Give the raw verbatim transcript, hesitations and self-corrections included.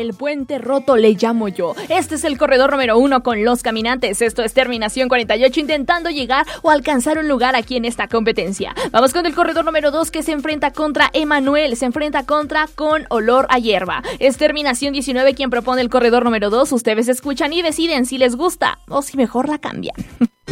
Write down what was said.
El puente roto le llamo yo. Este es el corredor número uno con los caminantes. Esto es Terminación cuarenta y ocho, intentando llegar o alcanzar un lugar aquí en esta competencia. Vamos con el corredor número dos, que se enfrenta contra Emanuel. Se enfrenta contra Con Olor a Hierba. Es Terminación diecinueve quien propone el corredor número dos. Ustedes escuchan y deciden si les gusta o si mejor la cambian.